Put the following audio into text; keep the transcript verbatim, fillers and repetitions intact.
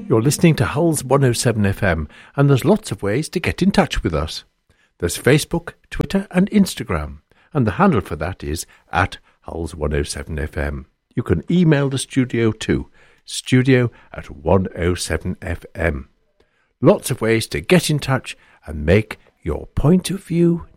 You're listening to Hull's one oh seven F M, and there's lots of ways to get in touch with us. There's Facebook, Twitter and Instagram, and the handle for that is at Hull's one oh seven F M. You can email the studio too, studio at one oh seven F M. Lots of ways to get in touch and make your point of view